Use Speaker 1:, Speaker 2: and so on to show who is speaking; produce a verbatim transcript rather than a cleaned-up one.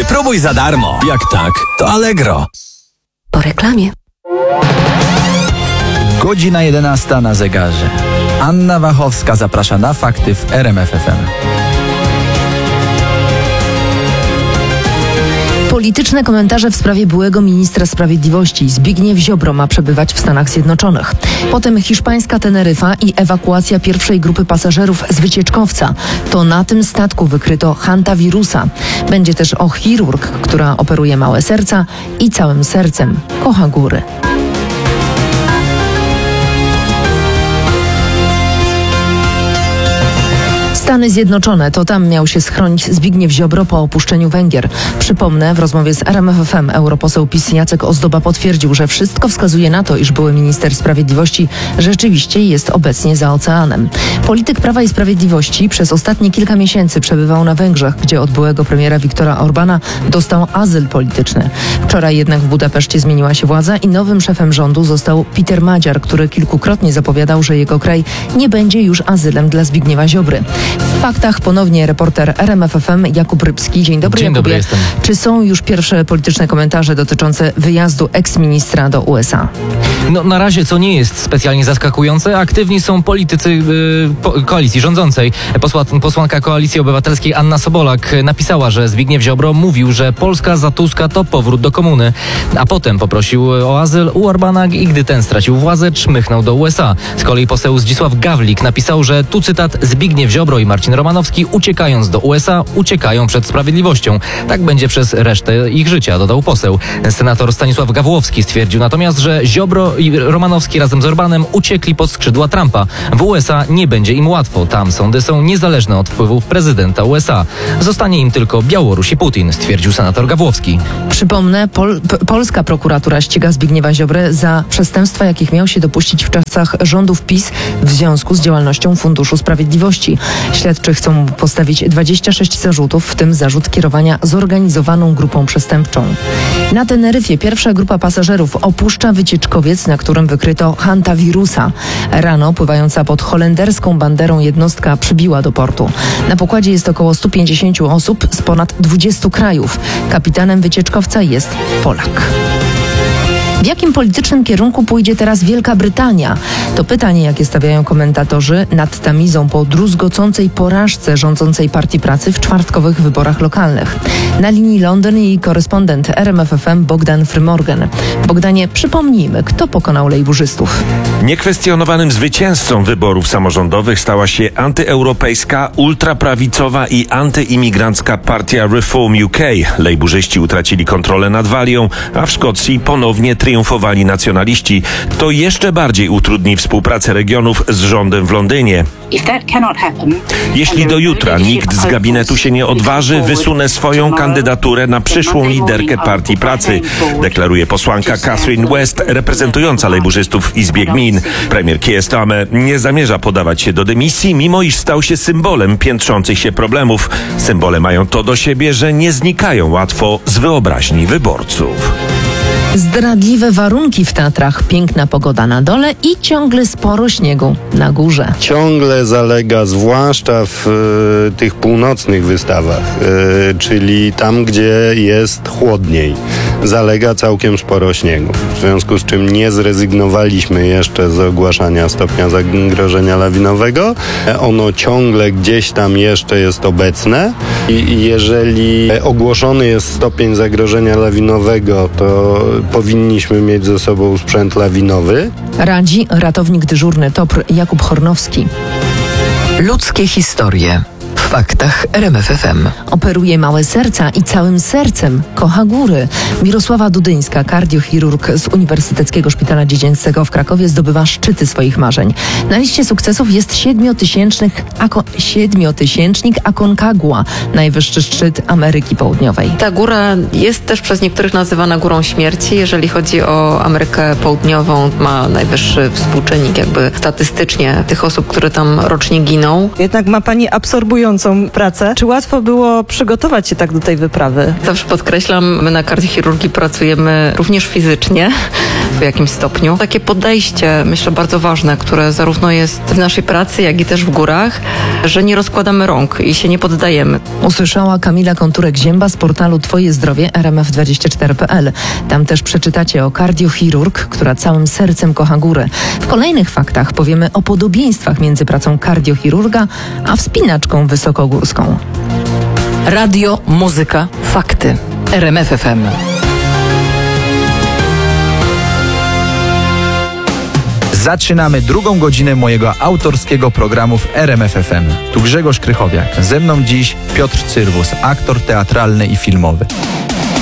Speaker 1: Wypróbuj za darmo. Jak tak, to Allegro.
Speaker 2: Po reklamie.
Speaker 3: Godzina jedenasta na zegarze. Anna Wachowska zaprasza na fakty w R M F F M.
Speaker 2: Polityczne komentarze w sprawie byłego ministra sprawiedliwości. Zbigniew Ziobro ma przebywać w Stanach Zjednoczonych. Potem hiszpańska Teneryfa i ewakuacja pierwszej grupy pasażerów z wycieczkowca. To na tym statku wykryto hantawirusa. Będzie też o chirurg, która operuje małe serca i całym sercem kocha góry. Stany Zjednoczone, to tam miał się schronić Zbigniew Ziobro po opuszczeniu Węgier. Przypomnę, w rozmowie z R M F F M europoseł PiS Jacek Ozdoba potwierdził, że wszystko wskazuje na to, iż były minister sprawiedliwości rzeczywiście jest obecnie za oceanem. Polityk Prawa i Sprawiedliwości przez ostatnie kilka miesięcy przebywał na Węgrzech, gdzie od byłego premiera Viktora Orbana dostał azyl polityczny. Wczoraj jednak w Budapeszcie zmieniła się władza i nowym szefem rządu został Peter Madziar, który kilkukrotnie zapowiadał, że jego kraj nie będzie już azylem dla Zbigniewa Ziobry. W faktach ponownie reporter R M F F M Jakub Rybski. Dzień dobry,
Speaker 4: Dzień
Speaker 2: Jakubie.
Speaker 4: dobry, jestem.
Speaker 2: Czy są już pierwsze polityczne komentarze dotyczące wyjazdu eksministra do U S A?
Speaker 4: No na razie, co nie jest specjalnie zaskakujące, aktywni są politycy yy, po, koalicji rządzącej. Posła, posłanka Koalicji Obywatelskiej Anna Sobolak napisała, że Zbigniew Ziobro mówił, że Polska za Tuska to powrót do komuny, a potem poprosił o azyl u Orbana i gdy ten stracił władzę, czmychnął do U S A. Z kolei poseł Zdzisław Gawlik napisał, że tu cytat: Zbigniew Ziobro i Marcin Romanowski, uciekając do U S A, uciekają przed sprawiedliwością. Tak będzie przez resztę ich życia, dodał poseł. Senator Stanisław Gawłowski stwierdził natomiast, że Ziobro i Romanowski razem z Orbanem uciekli pod skrzydła Trumpa. W U S A nie będzie im łatwo. Tam sądy są niezależne od wpływów prezydenta U S A. Zostanie im tylko Białoruś i Putin, stwierdził senator Gawłowski.
Speaker 2: Przypomnę, Pol- P- polska prokuratura ściga Zbigniewa Ziobrę za przestępstwa, jakich miał się dopuścić w czasach rządów PiS w związku z działalnością Funduszu Sprawiedliwości. Śledczy chcą postawić dwadzieścia sześć zarzutów, w tym zarzut kierowania zorganizowaną grupą przestępczą. Na Teneryfie pierwsza grupa pasażerów opuszcza wycieczkowiec, na którym wykryto hantawirusa. Rano pływająca pod holenderską banderą jednostka przybiła do portu. Na pokładzie jest około stu pięćdziesięciu osób z ponad dwudziestu krajów. Kapitanem wycieczkowca jest Polak. W jakim politycznym kierunku pójdzie teraz Wielka Brytania? To pytanie, jakie stawiają komentatorzy nad tamizą po druzgocącej porażce rządzącej Partii Pracy w czwartkowych wyborach lokalnych. Na linii Londyn i korespondent R M F F M Bogdan Frymorgan. Bogdanie, przypomnijmy, kto pokonał lejburzystów.
Speaker 5: Niekwestionowanym zwycięzcą wyborów samorządowych stała się antyeuropejska, ultraprawicowa i antyimigrancka partia Reform U K. Lejburzyści utracili kontrolę nad Walią, a w Szkocji ponownie triumfowali nacjonaliści. To jeszcze bardziej utrudni współpracę regionów z rządem w Londynie. Jeśli do jutra nikt z gabinetu się nie odważy, wysunę swoją kandydaturę na przyszłą liderkę Partii Pracy, deklaruje posłanka Catherine West, reprezentująca lejburzystów w Izbie Gmin. Premier Keir Starmer nie zamierza podawać się do dymisji, mimo iż stał się symbolem piętrzących się problemów. Symbole mają to do siebie, że nie znikają łatwo z wyobraźni wyborców.
Speaker 2: Zdradliwe warunki w Tatrach, piękna pogoda na dole i ciągle sporo śniegu na górze.
Speaker 6: Ciągle zalega, zwłaszcza w e, tych północnych wystawach, e, czyli tam, gdzie jest chłodniej. Zalega całkiem sporo śniegu, w związku z czym nie zrezygnowaliśmy jeszcze z ogłaszania stopnia zagrożenia lawinowego. Ono ciągle gdzieś tam jeszcze jest obecne i jeżeli ogłoszony jest stopień zagrożenia lawinowego, to powinniśmy mieć ze sobą sprzęt lawinowy.
Speaker 2: Radzi ratownik dyżurny T O P R Jakub Hornowski.
Speaker 7: Ludzkie historie. W faktach R M F F M.
Speaker 2: Operuje małe serca i całym sercem kocha góry. Mirosława Dudyńska, kardiochirurg z Uniwersyteckiego Szpitala Dziecięcego w Krakowie, zdobywa szczyty swoich marzeń. Na liście sukcesów jest siedmiotysięcznych, ako, siedmiotysięcznik Aconcagua, najwyższy szczyt Ameryki Południowej.
Speaker 8: Ta góra jest też przez niektórych nazywana górą śmierci. Jeżeli chodzi o Amerykę Południową, ma najwyższy współczynnik jakby statystycznie tych osób, które tam rocznie giną.
Speaker 9: Jednak ma pani absorbujące wymagającą pracę. Czy łatwo było przygotować się tak do tej wyprawy?
Speaker 8: Zawsze podkreślam, my na kardiochirurgii pracujemy również fizycznie w jakimś stopniu. Takie podejście, myślę, bardzo ważne, które zarówno jest w naszej pracy, jak i też w górach, że nie rozkładamy rąk i się nie poddajemy.
Speaker 2: Usłyszała Kamila Konturek-Zięba z portalu Twoje zdrowie R M F dwadzieścia cztery kropka p l. Tam też przeczytacie o kardiochirurg, która całym sercem kocha górę. W kolejnych faktach powiemy o podobieństwach między pracą kardiochirurga a wspinaczką wysokogórską.
Speaker 7: Radio, muzyka, fakty. R M F F M.
Speaker 3: Zaczynamy drugą godzinę mojego autorskiego programu w R M F F M. Tu Grzegorz Krychowiak. Ze mną dziś Piotr Cyrwus, aktor teatralny i filmowy.